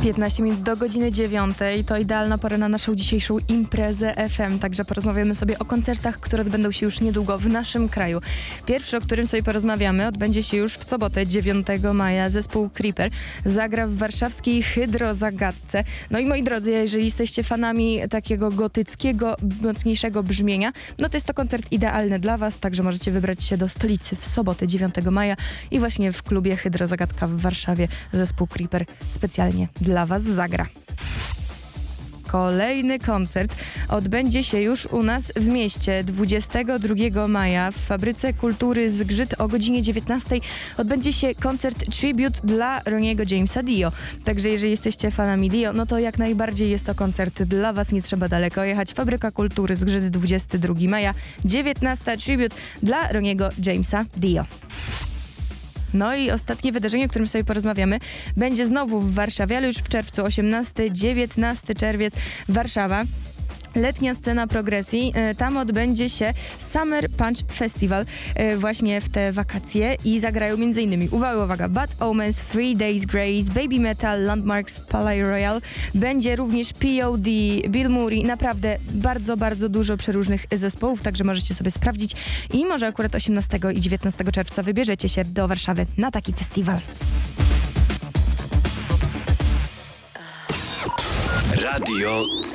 15 minut do godziny 9. To idealna pora na naszą dzisiejszą imprezę FM. Także porozmawiamy sobie o koncertach, które odbędą się już niedługo w naszym kraju. Pierwszy, o którym sobie porozmawiamy, odbędzie się już w sobotę 9 maja. Zespół Creeper zagra w warszawskiej Hydrozagadce. No i moi drodzy, jeżeli jesteście fanami takiego gotyckiego, mocniejszego brzmienia, no to jest to koncert idealny dla was. Także możecie wybrać się do stolicy w sobotę 9 maja i właśnie w klubie Hydrozagadka w Warszawie zespół Creeper specjalnie dla was zagra. Kolejny koncert odbędzie się już u nas w mieście 22 maja w Fabryce Kultury Zgrzyt o godzinie 19 odbędzie się koncert tribute dla Roniego Jamesa Dio. Także jeżeli jesteście fanami Dio, no to jak najbardziej jest to koncert dla was, nie trzeba daleko jechać. Fabryka Kultury Zgrzyt 22 maja, 19 tribute dla Roniego Jamesa Dio. No i ostatnie wydarzenie, o którym sobie porozmawiamy, będzie znowu w Warszawie, ale już w czerwcu, 18-19 czerwiec, Warszawa. Letnia scena progresji, tam odbędzie się Summer Punch Festival właśnie w te wakacje i zagrają m.in. uwaga, Bad Omens, 3 Days Grace, Baby Metal, Landmarks, Palais Royal. Będzie również POD, Bill Murray, naprawdę bardzo, bardzo dużo przeróżnych zespołów, także możecie sobie sprawdzić i może akurat 18 i 19 czerwca wybierzecie się do Warszawy na taki festiwal. Radio